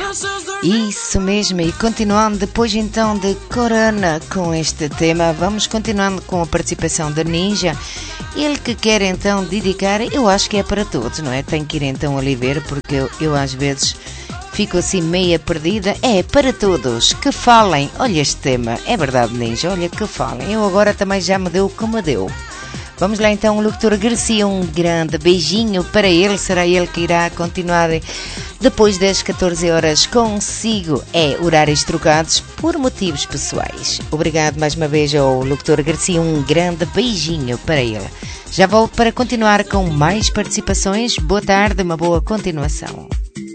Isso mesmo, e continuando depois então de Corona com este tema, vamos continuando com a participação da Ninja. Ele que quer então dedicar, eu acho que é para todos, não é? Tem que ir então ali ver, porque eu às vezes fico assim meia perdida. É para todos, que falem, olha este tema, é verdade Ninja, olha que falem, eu agora também já me deu como deu. Vamos lá então, o locutor Garcia, um grande beijinho para ele, será ele que irá continuar depois das 14 horas consigo, horários trocados por motivos pessoais. Obrigado mais uma vez ao locutor Garcia, um grande beijinho para ele. Já volto para continuar com mais participações, boa tarde, uma boa continuação.